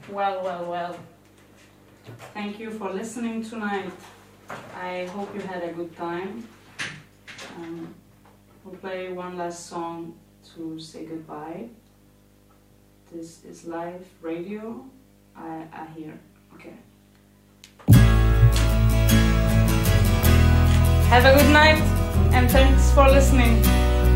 Well. Thank you for listening tonight. I hope you had a good time. We'll play one last song to say goodbye. This is live radio. I hear. Okay. Have a good night and thanks for listening.